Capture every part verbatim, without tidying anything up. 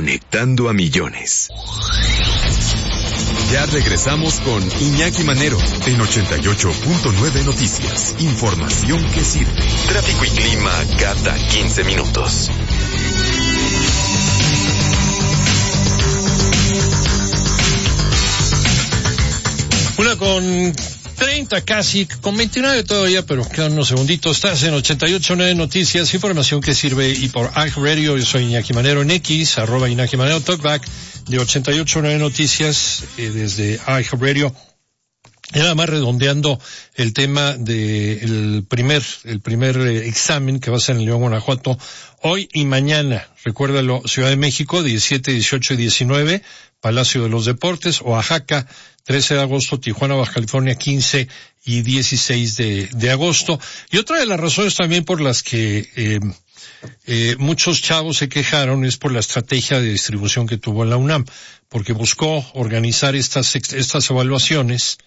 conectando a millones. Ya regresamos con Iñaki Manero en ochenta y ocho punto nueve Noticias. Información que sirve. Tráfico y clima cada quince minutos. Una con treinta casi, con veintinueve todavía, pero quedan unos segunditos. Estás en ochenta y ocho punto nueve Noticias, información que sirve, y por iHeartRadio. Yo soy Iñaki Manero en X, arroba Iñaki Manero, talkback de ochenta y ocho punto nueve Noticias, eh, desde iHeartRadio. Y nada más redondeando el tema del primer, el primer eh, examen que va a ser en León, Guanajuato, hoy y mañana. Recuérdalo, Ciudad de México, diecisiete, dieciocho y diecinueve, Palacio de los Deportes, Oaxaca, trece de agosto, Tijuana, Baja California, quince y dieciséis de, de agosto. Y otra de las razones también por las que eh, eh, muchos chavos se quejaron es por la estrategia de distribución que tuvo la UNAM, porque buscó organizar estas, estas evaluaciones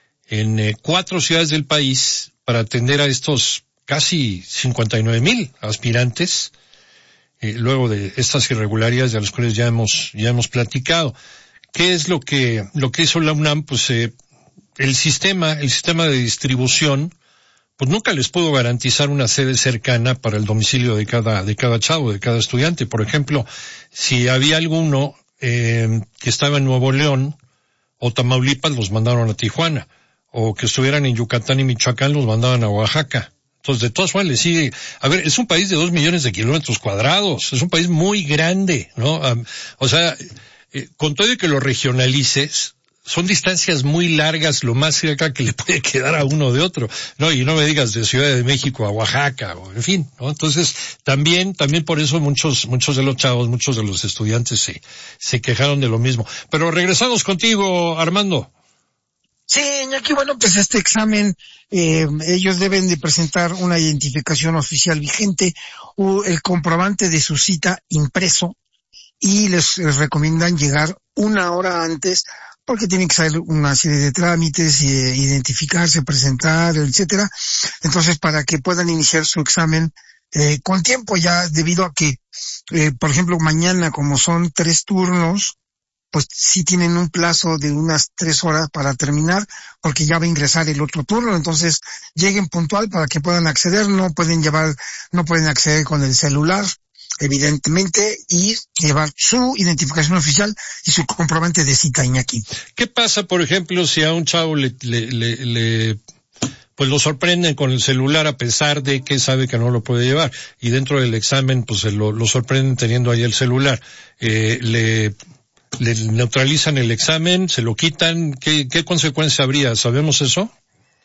en eh, cuatro ciudades del país para atender a estos casi cincuenta y nueve mil aspirantes, eh, luego de estas irregularidades de las cuales ya hemos, ya hemos platicado. ¿Qué es lo que, lo que hizo la UNAM? Pues, eh, el sistema, el sistema de distribución, pues nunca les pudo garantizar una sede cercana para el domicilio de cada, de cada chavo, de cada estudiante. Por ejemplo, si había alguno, eh, que estaba en Nuevo León o Tamaulipas, los mandaron a Tijuana, o que estuvieran en Yucatán y Michoacán, los mandaban a Oaxaca. Entonces, de todas formas, le sigue. A ver, es un país de dos millones de kilómetros cuadrados, es un país muy grande, ¿no? Um, o sea, eh, con todo y que lo regionalices, son distancias muy largas, lo más cerca que le puede quedar a uno de otro, ¿no? Y no me digas de Ciudad de México a Oaxaca, o en fin, ¿no? Entonces, también, también por eso muchos, muchos de los chavos, muchos de los estudiantes se, se quejaron de lo mismo. Pero regresamos contigo, Armando. Sí, Iñaki, bueno, pues este examen, eh, ellos deben de presentar una identificación oficial vigente o el comprobante de su cita impreso, y les, les recomiendan llegar una hora antes porque tienen que hacer una serie de trámites, eh, identificarse, presentar, etcétera. Entonces, para que puedan iniciar su examen eh, con tiempo, ya debido a que, eh, por ejemplo, mañana, como son tres turnos, pues sí tienen un plazo de unas tres horas para terminar, porque ya va a ingresar el otro turno. Entonces, lleguen puntual para que puedan acceder. No pueden llevar, no pueden acceder con el celular, evidentemente, y llevar su identificación oficial y su comprobante de cita, Iñaki. ¿Qué pasa, por ejemplo, si a un chavo le, le, le, le pues lo sorprenden con el celular, a pesar de que sabe que no lo puede llevar, y dentro del examen pues lo, lo sorprenden teniendo ahí el celular? Eh, le le neutralizan el examen, se lo quitan. ¿Qué, qué consecuencia habría? ¿Sabemos eso?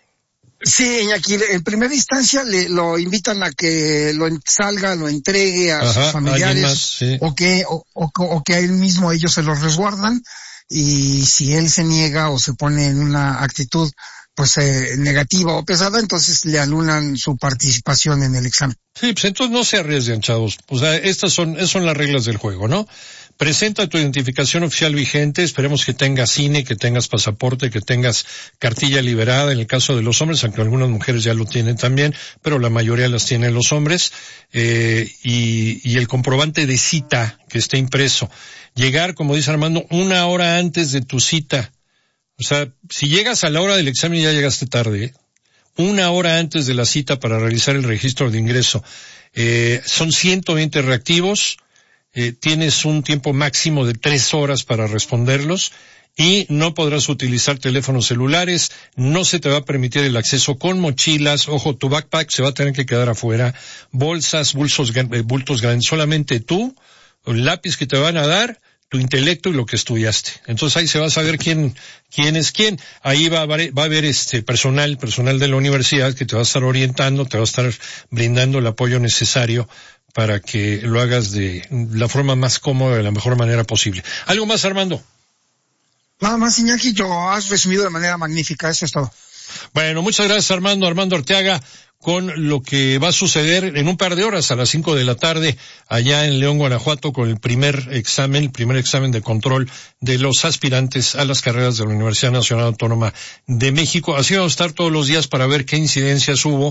Sí, Iñaki, en primera instancia le, lo invitan a que lo salga, lo entregue a Ajá, sus familiares, más, sí. o que o, o, o que a él mismo ellos se los resguardan, y si él se niega o se pone en una actitud pues eh, negativa o pesada, entonces le anulan su participación en el examen. Sí, pues entonces no se arriesguen, chavos. O sea, estas son, estas son las reglas del juego, ¿no? Presenta tu identificación oficial vigente, esperemos que tengas C I N E, que tengas pasaporte, que tengas cartilla liberada, en el caso de los hombres, aunque algunas mujeres ya lo tienen también, pero la mayoría las tienen los hombres, eh, y, y el comprobante de cita que esté impreso. Llegar, como dice Armando, una hora antes de tu cita. O sea, si llegas a la hora del examen ya llegaste tarde, ¿eh? Una hora antes de la cita para realizar el registro de ingreso. Eh, son ciento veinte reactivos. Eh, tienes un tiempo máximo de tres horas para responderlos, y no podrás utilizar teléfonos celulares, no se te va a permitir el acceso con mochilas, ojo, tu backpack se va a tener que quedar afuera, bolsas, bolsos, bultos grandes, solamente tú, el lápiz que te van a dar, tu intelecto y lo que estudiaste. Entonces ahí se va a saber quién, quién es quién. Ahí va a haber, va a haber este personal, personal de la universidad que te va a estar orientando, te va a estar brindando el apoyo necesario para que lo hagas de la forma más cómoda, de la mejor manera posible. ¿Algo más, Armando? Nada más, Iñaki, lo has resumido de manera magnífica, eso es todo. Bueno, muchas gracias, Armando. Armando Arteaga, con lo que va a suceder en un par de horas a las cinco de la tarde allá en León, Guanajuato, con el primer examen, el primer examen de control de los aspirantes a las carreras de la Universidad Nacional Autónoma de México. Así vamos a estar todos los días para ver qué incidencias hubo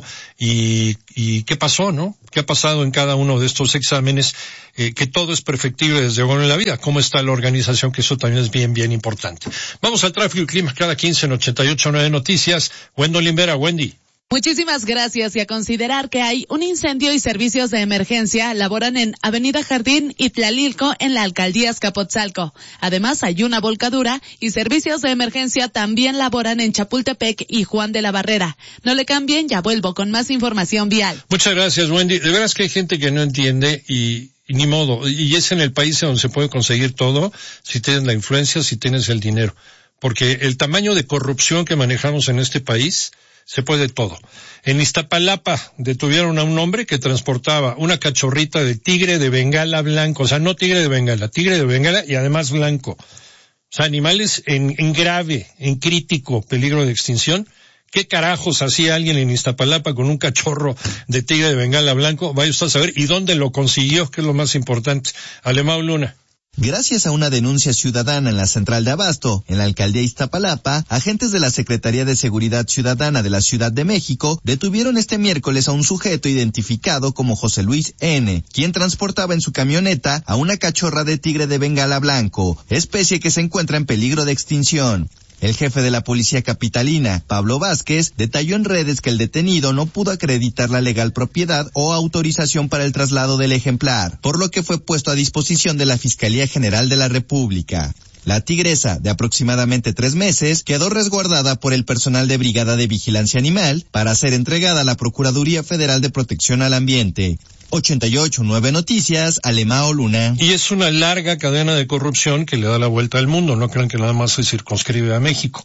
y, y qué pasó, ¿no? ¿Qué ha pasado en cada uno de estos exámenes? Eh, que todo es perfectible desde luego en la vida. ¿Cómo está la organización? Que eso también es bien, bien importante. Vamos al tráfico y clima cada quince en ochenta y ocho punto nueve Noticias. Wendolyn Vera, Wendy. Muchísimas gracias, y a considerar que hay un incendio y servicios de emergencia laboran en Avenida Jardín y Tlalilco en la Alcaldía Azcapotzalco. Además hay una volcadura y servicios de emergencia también laboran en Chapultepec y Juan de la Barrera. No le cambien, ya vuelvo con más información vial. Muchas gracias, Wendy. De veras que hay gente que no entiende y... Y ni modo, y es en el país donde se puede conseguir todo, si tienes la influencia, si tienes el dinero. Porque el tamaño de corrupción que manejamos en este país, se puede todo. En Iztapalapa detuvieron a un hombre que transportaba una cachorrita de tigre de Bengala blanco, o sea, no tigre de Bengala, tigre de Bengala y además blanco. O sea, animales en, en grave, en crítico peligro de extinción. ¿Qué carajos hacía alguien en Iztapalapa con un cachorro de tigre de Bengala blanco? Vaya usted a saber. ¿Y dónde lo consiguió? Que es lo más importante. Alemão Luna. Gracias a una denuncia ciudadana en la central de Abasto, en la alcaldía Iztapalapa, agentes de la Secretaría de Seguridad Ciudadana de la Ciudad de México detuvieron este miércoles a un sujeto identificado como José Luis N., quien transportaba en su camioneta a una cachorra de tigre de Bengala blanco, especie que se encuentra en peligro de extinción. El jefe de la policía capitalina, Pablo Vázquez, detalló en redes que el detenido no pudo acreditar la legal propiedad o autorización para el traslado del ejemplar, por lo que fue puesto a disposición de la Fiscalía General de la República. La tigresa, de aproximadamente tres meses, quedó resguardada por el personal de Brigada de Vigilancia Animal para ser entregada a la Procuraduría Federal de Protección al Ambiente. ochenta y ocho punto nueve Noticias, Alemão Luna. Y es una larga cadena de corrupción que le da la vuelta al mundo, no crean que nada más se circunscribe a México.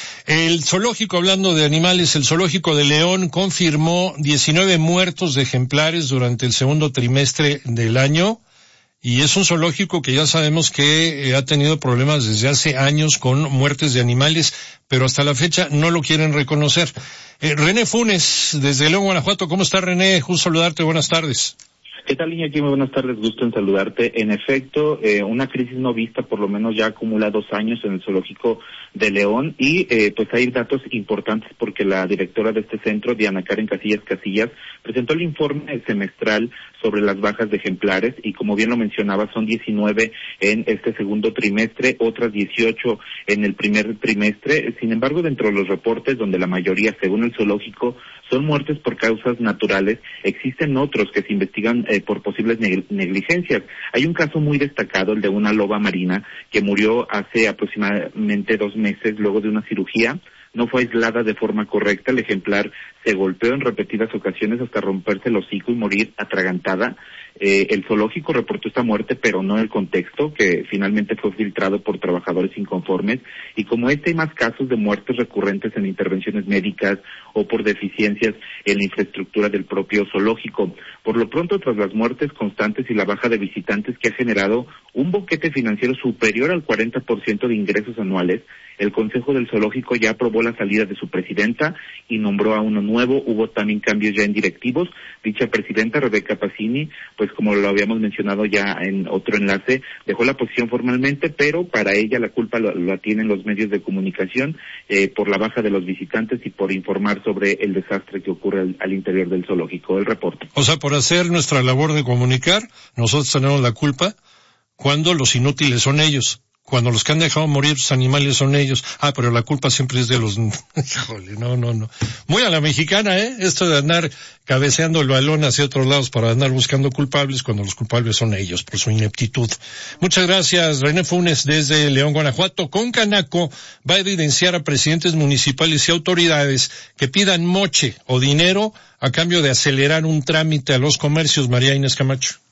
El zoológico, hablando de animales, el zoológico de León confirmó diecinueve muertos de ejemplares durante el segundo trimestre del año, y es un zoológico que ya sabemos que ha tenido problemas desde hace años con muertes de animales, pero hasta la fecha no lo quieren reconocer. Eh, René Funes, desde León, Guanajuato. ¿Cómo está, René? Justo saludarte, buenas tardes. ¿Qué tal, Iñaki? Muy buenas tardes, gusto en saludarte. En efecto, eh, una crisis no vista, por lo menos ya acumula dos años en el zoológico de León, y eh, pues hay datos importantes porque la directora de este centro, Diana Karen Casillas Casillas, presentó el informe semestral sobre las bajas de ejemplares, y como bien lo mencionaba, son diecinueve en este segundo trimestre, otras dieciocho en el primer trimestre. Sin embargo, dentro de los reportes, donde la mayoría, según el zoológico, son muertes por causas naturales, existen otros que se investigan eh, por posibles negligencias. Hay un caso muy destacado, el de una loba marina que murió hace aproximadamente dos meses luego de una cirugía. No fue aislada de forma correcta, el ejemplar se golpeó en repetidas ocasiones hasta romperse el hocico y morir atragantada. Eh, el zoológico reportó esta muerte, pero no el contexto, que finalmente fue filtrado por trabajadores inconformes. Y como este, hay más casos de muertes recurrentes en intervenciones médicas o por deficiencias en la infraestructura del propio zoológico. Por lo pronto, tras las muertes constantes y la baja de visitantes que ha generado un boquete financiero superior al cuarenta por ciento de ingresos anuales, el Consejo del Zoológico ya aprobó la salida de su presidenta y nombró a uno nuevo. Hubo también cambios ya en directivos. Dicha presidenta, Rebeca Pacini, pues como lo habíamos mencionado ya en otro enlace, dejó la posición formalmente, pero para ella la culpa la, la tienen los medios de comunicación eh, por la baja de los visitantes y por informar sobre el desastre que ocurre al, al interior del zoológico. El reporte. O sea, por hacer nuestra labor de comunicar, nosotros tenemos la culpa cuando los inútiles son ellos. Cuando los que han dejado morir los animales son ellos. Ah, pero la culpa siempre es de los... Híjole, no, no, no. Muy a la mexicana, ¿eh? Esto de andar cabeceando el balón hacia otros lados para andar buscando culpables cuando los culpables son ellos por su ineptitud. Muchas gracias, René Funes, desde León, Guanajuato. Con Canaco va a evidenciar a presidentes municipales y autoridades que pidan moche o dinero a cambio de acelerar un trámite a los comercios. María Inés Camacho.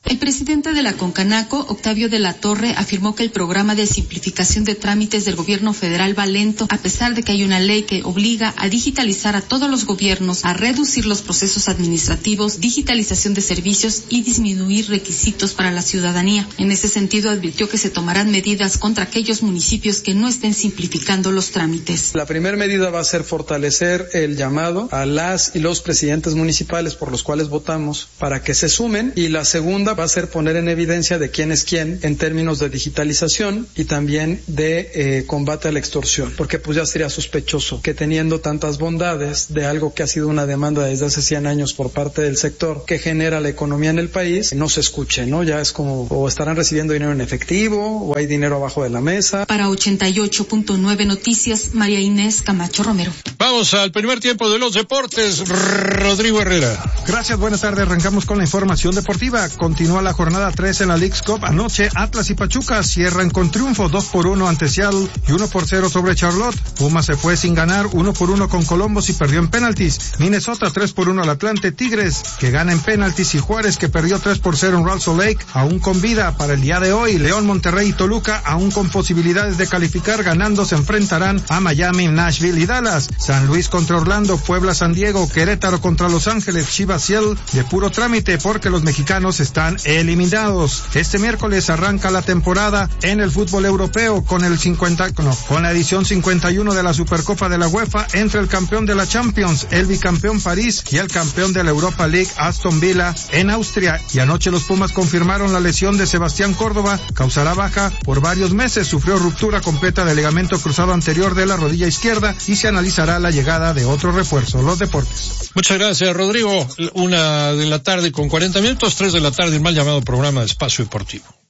El presidente de la Concanaco, Octavio de la Torre, afirmó que el programa de simplificación de trámites del gobierno federal va lento, a pesar de que hay una ley que obliga a digitalizar a todos los gobiernos, a reducir los procesos administrativos, digitalización de servicios y disminuir requisitos para la ciudadanía. En ese sentido, advirtió que se tomarán medidas contra aquellos municipios que no estén simplificando los trámites. La primera medida va a ser fortalecer el llamado a las y los presidentes municipales por los cuales votamos para que se sumen, y la segunda va a ser poner en evidencia de quién es quién en términos de digitalización y también de eh, combate a la extorsión, porque pues ya sería sospechoso que teniendo tantas bondades de algo que ha sido una demanda desde hace cien años por parte del sector que genera la economía en el país, no se escuche, ¿no? Ya es como, o estarán recibiendo dinero en efectivo o hay dinero abajo de la mesa. Para ochenta y ocho punto nueve Noticias, María Inés Camacho Romero. Vamos al primer tiempo de los deportes. Rodrigo Herrera. Gracias, buenas tardes. Arrancamos con la información deportiva. Continúa la jornada tres en la Leagues Cup. Anoche Atlas y Pachuca cierran con triunfo dos por uno ante Seattle y uno por cero sobre Charlotte. Pumas se fue sin ganar uno por uno con Columbus y perdió en penaltis. Minnesota tres por uno al Atlante. Tigres que gana en penaltis y Juárez que perdió tres por cero en Real Salt Lake, aún con vida para el día de hoy. León, Monterrey y Toluca aún con posibilidades de calificar ganando se enfrentarán a Miami, Nashville y Dallas. San Luis contra Orlando, Puebla, San Diego, Querétaro contra Los Ángeles, Chivas, Seattle de puro trámite porque los mexicanos están eliminados. Este miércoles arranca la temporada en el fútbol europeo con el cincuenta, no, con la edición cincuenta y uno de la Supercopa de la UEFA entre el campeón de la Champions, el bicampeón París, y el campeón de la Europa League, Aston Villa, en Austria. Y anoche los Pumas confirmaron la lesión de Sebastián Córdoba, causará baja por varios meses, sufrió ruptura completa del ligamento cruzado anterior de la rodilla izquierda y se analizará la llegada de otro refuerzo. Los deportes. Muchas gracias, Rodrigo. Una de la tarde con cuarenta minutos, tres de la tarde, el mal llamado programa de Espacio Deportivo.